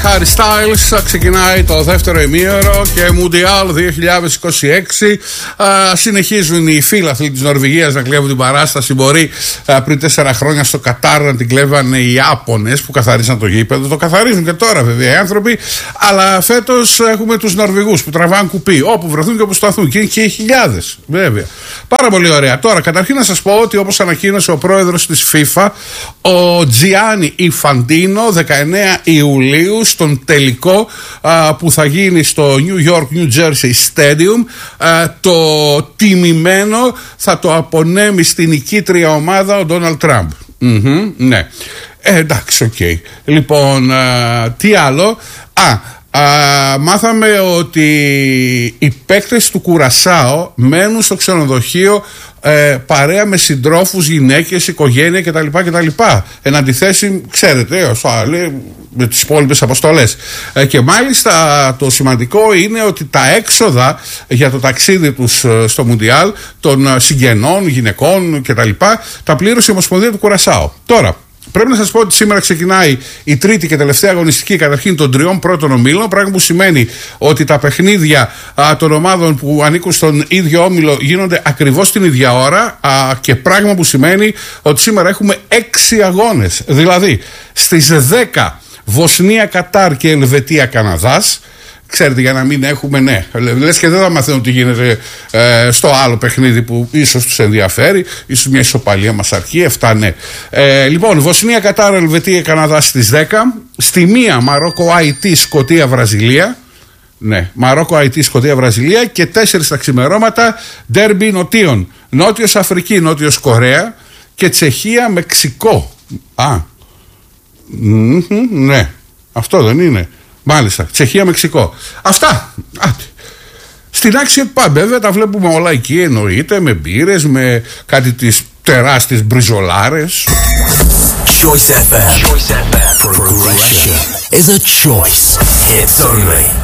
Harry Styles. Ξεκινάει το δεύτερο ημίωρο και Μουντιάλ 2026. Συνεχίζουν οι φίλαθλοι της Νορβηγίας να κλέβουν την παράσταση. Μπορεί πριν 4 χρόνια στο Κατάρ να την κλέβανε οι Ιάπωνες που καθαρίσαν το γήπεδο. Το καθαρίζουν και τώρα βέβαια οι άνθρωποι. Αλλά φέτος έχουμε τους Νορβηγούς που τραβάνε κουπί όπου βρεθούν και όπου σταθούν. Και είναι και οι χιλιάδες βέβαια. Πάρα πολύ ωραία. Τώρα, καταρχήν να σας πω ότι όπως ανακοίνωσε ο πρόεδρος της FIFA, ο Τζιάννι Ινφαντίνο, 19 Ιουλίου, στον τελικό που θα γίνει στο New York New Jersey Stadium, το τιμημένο θα το απονέμει στην νικήτρια ομάδα ο Ντόναλντ Τραμπ. Ναι. Εντάξει, οκ. Λοιπόν, τι άλλο. Μάθαμε ότι οι παίκτες του Κουρασάο μένουν στο ξενοδοχείο παρέα με συντρόφους, γυναίκες, οικογένεια κτλ. Εν αντιθέσει, ξέρετε, με τις υπόλοιπες αποστολές. Και μάλιστα το σημαντικό είναι ότι τα έξοδα για το ταξίδι τους στο Μουντιάλ των συγγενών, γυναικών κτλ. Τα πλήρωσε η Ομοσπονδία του Κουρασάο. Τώρα, πρέπει να σας πω ότι σήμερα ξεκινάει η τρίτη και τελευταία αγωνιστική καταρχήν των 3 πρώτων ομίλων. Πράγμα που σημαίνει ότι τα παιχνίδια των ομάδων που ανήκουν στον ίδιο όμιλο γίνονται ακριβώς την ίδια ώρα. Και πράγμα που σημαίνει ότι σήμερα έχουμε 6 αγώνες. Δηλαδή στις 10 Βοσνία, Κατάρ και Ελβετία, Καναδάς. Ξέρετε, για να μην έχουμε, ναι, λες και δεν θα μαθαίνουν τι γίνεται στο άλλο παιχνίδι που ίσως τους ενδιαφέρει. Ίσως μια ισοπαλία μας αρκεί, 7 ναι. Λοιπόν, Βοσνία, Κατάρ, Ελβετία, Καναδά στις 10. Στη 1 Μαρόκο, Αϊτή, Σκωτία, Βραζιλία. Ναι, Μαρόκο, Αϊτή, Σκωτία, Βραζιλία. Και 4 τα ξημερώματα, ντέρμπι νοτίων. Νότιος Αφρική, Νότιος Κορέα. Και Τσεχία, Μεξικό. Ναι, αυτό δεν είναι? Μάλιστα, Τσεχία, Μεξικό. Αυτά. Στην Action Pub βέβαια τα βλέπουμε όλα εκεί, εννοείται, με μπύρες, με κάτι τις τεράστιες μπριζολάρες. Choice FM. Progression is a choice. Hits only.